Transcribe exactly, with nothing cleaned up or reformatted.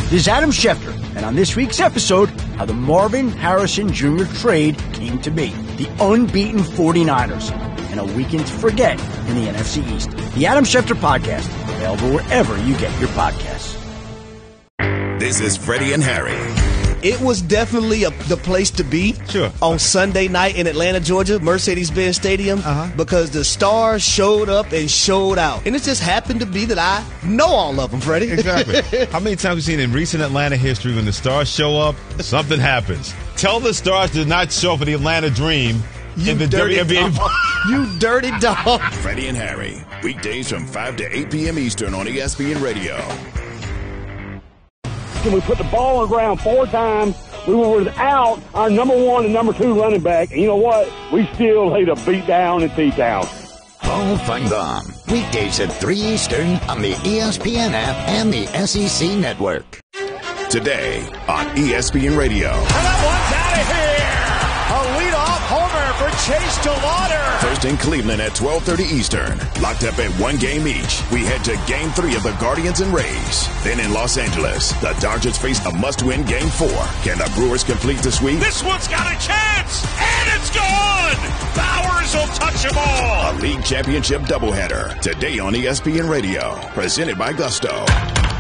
This is Adam Schefter, and on this week's episode, how the Marvin Harrison Junior trade came to be, the unbeaten forty-niners, and a weekend to forget in the N F C East. The Adam Schefter Podcast, available wherever you get your podcasts. This is Freddie and Harry. It was definitely a, the place to be sure. on Sunday night in Atlanta, Georgia, Mercedes-Benz Stadium, uh-huh. because the stars showed up and showed out. And it just happened to be that I know all of them, Freddie. Exactly. How many times have we seen in recent Atlanta history when the stars show up, something happens? Tell the stars to not show up for the Atlanta Dream you in the dirty N B A. You dirty dog. Freddie and Harry, weekdays from five to eight p.m. Eastern on E S P N Radio. We put the ball on the ground four times. We were without our number one and number two running back. And you know what? We still laid a beat down and beat down. Paul Feinbaum, weekdays at three Eastern on the E S P N app and the S E C Network. Today on E S P N Radio. And that one's out of here. A leadoff homer for Chase DeLauder. First in Cleveland at twelve thirty Eastern. Locked up at one game each. We head to game three of the Guardians and Rays. Then in Los Angeles, the Dodgers face a must-win game four. Can the Brewers complete the sweep? This one's got a chance, and it's gone. Bowers will touch them all. A league championship doubleheader today on E S P N Radio. Presented by Gusto.